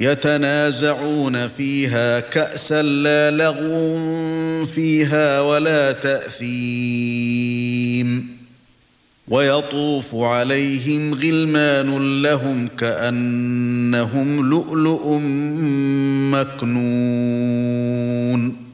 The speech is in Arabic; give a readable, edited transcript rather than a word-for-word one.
يتنازعون فيها كأسا لا لغو فيها ولا تأثيم ويطوف عليهم غلمان لهم كأنهم لؤلؤ مكنون